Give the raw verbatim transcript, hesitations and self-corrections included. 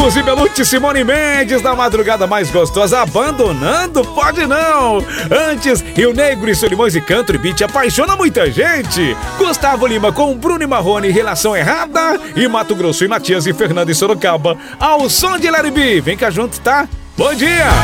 Suzy Belucci, Simone Mendes, na madrugada mais gostosa, abandonando? Pode não! Antes, Rio Negro e Solimões e Country Beat apaixona muita gente. Gustavo Lima com Bruno e Marrone, Relação Errada. E Mato Grosso e Matias e Fernando e Sorocaba, ao som de Larry B. Vem cá junto, tá? Bom dia!